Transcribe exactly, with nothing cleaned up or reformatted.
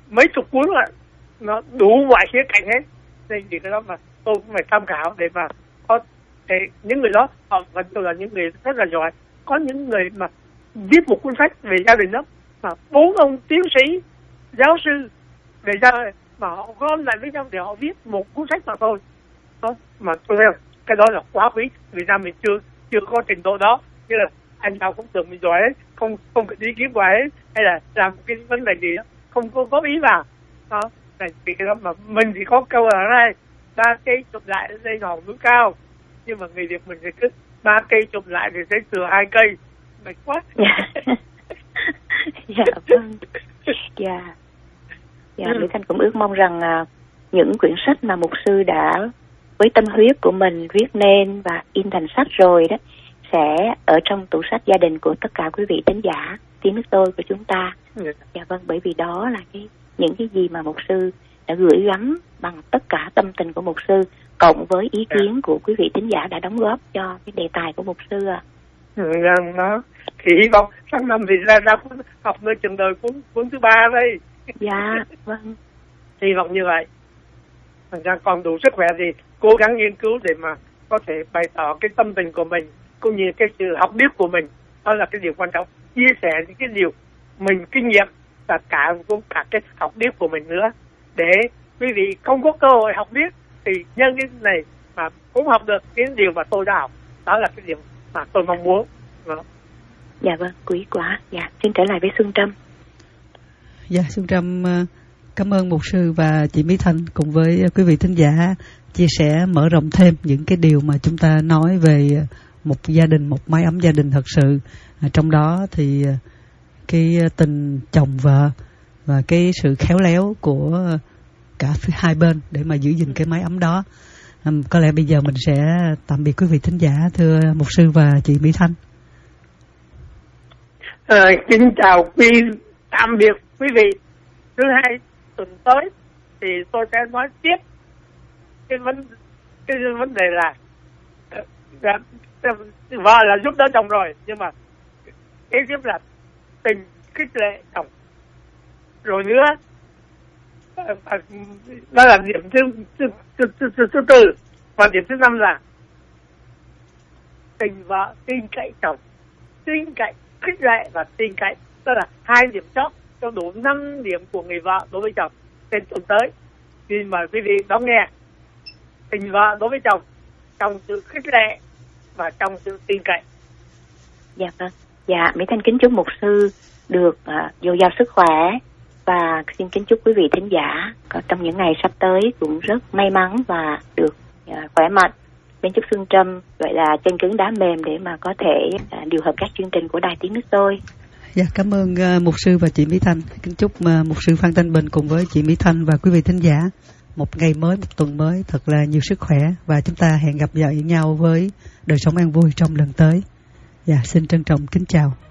mấy chục cuốn là nó đủ mọi khía cạnh hết, nên vì cái đó mà tôi cũng phải tham khảo để mà có thể những người đó họ vẫn tôi là những người rất là giỏi. Có những người mà viết một cuốn sách về gia đình đó mà bốn ông tiến sĩ giáo sư về gia mà họ gom lại với nhau để họ viết một cuốn sách mà thôi đó. Mà tôi thấy cái đó là quá quý, Việt Nam mình chưa chưa có trình độ đó. Như là anh nào cũng tưởng mình giỏi hết, không không có ý kiến của ấy hay là làm cái vấn đề gì đó không có góp ý vào đó. Này vì cái đó mà mình thì có câu ở đây ba cây chụp lại dây ngọn núi cao, nhưng mà người Việt mình thì cứ ba cây chụp lại thì thấy từ hai cây mệt quá. Dạ vâng. Dạ. Dạ, Mỹ Thanh cũng ước mong rằng uh, những quyển sách mà mục sư đã với tâm huyết của mình viết nên và in thành sách rồi đó sẽ ở trong tủ sách gia đình của tất cả quý vị thính giả Tiếng Nước Tôi của chúng ta. Dạ, dạ vâng, bởi vì đó là cái những cái gì mà mục sư đã gửi gắm bằng tất cả tâm tình của mục sư, cộng với ý kiến dạ. của quý vị thính giả đã đóng góp cho cái đề tài của mục sư à. Dạ, nó thì hy vọng sang năm thì ra ra học nơi trường đời cuốn cuốn thứ ba đây. Dạ vâng, hy vọng như vậy. Thành ra còn đủ sức khỏe thì cố gắng nghiên cứu để mà có thể bày tỏ cái tâm tình của mình cũng như cái sự học biết của mình. Đó là cái điều quan trọng, chia sẻ những cái điều mình kinh nghiệm và cả cũng cả cái học biết của mình nữa, để quý vị không có cơ hội học biết thì nhân cái này mà cũng học được cái điều mà tôi đã học. Đó là cái điều mà tôi mong muốn. Đó. Dạ vâng, quý quá. Dạ, xin trở lại với Xuân Trâm. Dạ, Xuân Trâm cảm ơn mục sư và chị Mỹ Thanh cùng với quý vị thính giả chia sẻ mở rộng thêm những cái điều mà chúng ta nói về một gia đình, một mái ấm gia đình thật sự. Trong đó thì cái tình chồng vợ và cái sự khéo léo của cả hai bên để mà giữ gìn cái mái ấm đó. Có lẽ bây giờ mình sẽ tạm biệt quý vị thính giả, thưa mục sư và chị Mỹ Thanh. À, kính chào quý, tạm biệt quý vị. Thứ hai tuần tới thì tôi sẽ nói tiếp cái vấn cái vấn đề là vợ là giúp đỡ chồng rồi, nhưng mà cái tiếp là tình khích lệ chồng. Rồi nữa đó là điểm thứ thứ thứ thứ, thứ, thứ tư, và điểm thứ năm là tình vợ tin cậy chồng, tin cậy khích lệ và tin cậy. Đó là hai điểm chót cho đủ năm điểm của người vợ đối với chồng trên tuần tới. Xin mời quý vị đón nghe. Tình vợ đối với chồng trong sự khích lệ và trong sự tin cậy. Dạ vâng. Dạ, Mỹ Thanh kính chúc mục sư được uh, dồi dào sức khỏe, và xin kính chúc quý vị thính giả có trong những ngày sắp tới cũng rất may mắn và được uh, khỏe mạnh. Kính chúc Xuân Trâm vậy là chân cứng đá mềm để mà có thể uh, điều hợp các chương trình của Đài Tiếng Nước Tôi. Dạ, cảm ơn uh, mục sư và chị Mỹ Thanh. Kính chúc uh, mục sư Phan Thanh Bình cùng với chị Mỹ Thanh và quý vị thính giả một ngày mới, một tuần mới thật là nhiều sức khỏe, và chúng ta hẹn gặp lại nhau với đời sống an vui trong lần tới. Dạ, xin trân trọng kính chào.